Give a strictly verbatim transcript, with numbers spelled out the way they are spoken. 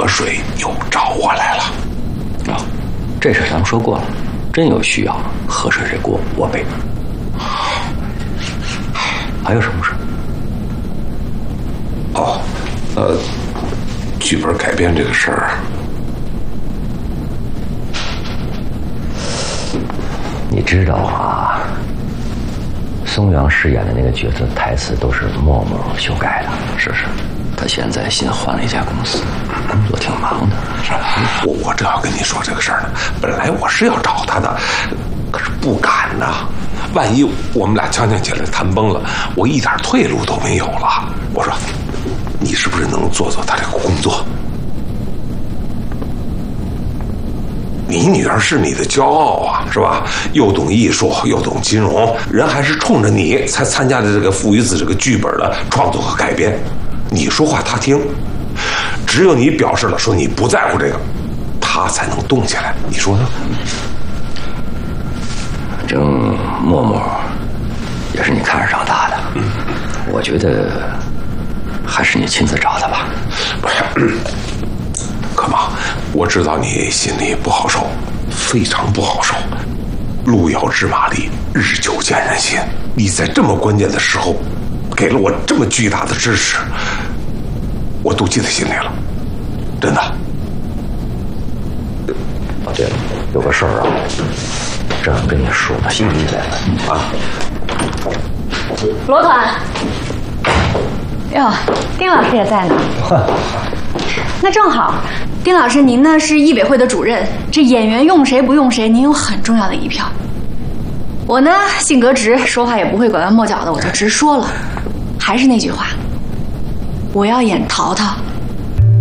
河水又找我来了。 啊、哦，这事咱们说过了，真有需要，河水这锅我背。还有什么事？ 哦，呃，剧本改编这个事儿， 你知道啊？松阳饰演的那个角色台词都是默默修改的。是是，他现在新换了一家公司，工作挺忙的。 是我我正要跟你说这个事儿呢。本来我是要找他的，可是不敢呐。万一我们俩呛呛起来谈崩了，我一点退路都没有了。我说，你是不是能做做他这个工作？你女儿是你的骄傲啊，是吧？又懂艺术，又懂金融，人还是冲着你才参加的这个《父与子》这个剧本的创作和改编。你说话她听，只有你表示了说你不在乎这个，她才能动起来。你说呢？ 正默默也是你看着长大的，嗯，我觉得还是你亲自找他吧。 不是。可妈，我知道你心里不好受，非常不好受。路遥知马力，日久见人心。你在这么关键的时候，给了我这么巨大的支持，我都记在心里了，真的。 哦，对了，有个事儿啊，正想跟你说呢，心里在呢。啊， 罗团。哟，丁老师也在呢。那正好，丁老师您呢是艺委会的主任，这演员用谁不用谁，您有很重要的一票。我呢性格直，说话也不会拐弯抹角的，我就直说了。还是那句话，我要演淘淘，